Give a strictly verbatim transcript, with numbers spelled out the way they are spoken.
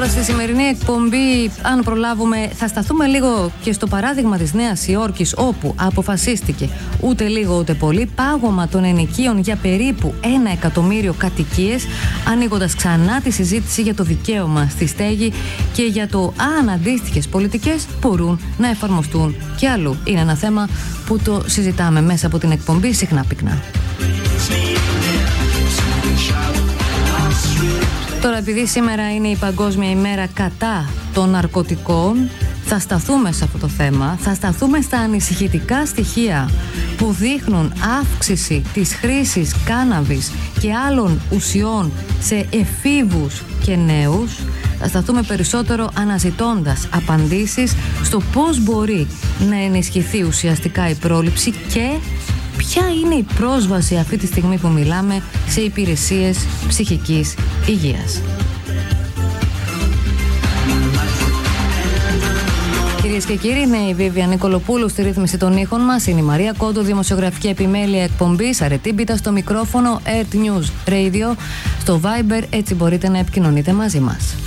Τώρα στη σημερινή εκπομπή, αν προλάβουμε, θα σταθούμε λίγο και στο παράδειγμα της Νέας Υόρκης, όπου αποφασίστηκε ούτε λίγο ούτε πολύ πάγωμα των ενοικίων για περίπου ένα εκατομμύριο κατοικίες, ανοίγοντας ξανά τη συζήτηση για το δικαίωμα στη στέγη και για το αν αντίστοιχες πολιτικές μπορούν να εφαρμοστούν και αλλού. Είναι ένα θέμα που το συζητάμε μέσα από την εκπομπή συχνά πυκνά. Τώρα, επειδή σήμερα είναι η Παγκόσμια ημέρα κατά των ναρκωτικών, θα σταθούμε σε αυτό το θέμα, θα σταθούμε στα ανησυχητικά στοιχεία που δείχνουν αύξηση της χρήσης κάναβης και άλλων ουσιών σε εφήβους και νέους. Θα σταθούμε περισσότερο αναζητώντας απαντήσεις στο πώς μπορεί να ενισχυθεί ουσιαστικά η πρόληψη και ποια είναι η πρόσβαση αυτή τη στιγμή που μιλάμε σε υπηρεσίες ψυχικής υγείας. Κυρίες και κύριοι, είναι η Βίβια Νικολοπούλου στη ρύθμιση των ήχων μας. Είναι η Μαρία Κόντου, δημοσιογραφική επιμέλεια εκπομπής. Αρετή Μπίτα στο μικρόφωνο, Earth News Radio, στο Viber. Έτσι μπορείτε να επικοινωνείτε μαζί μας.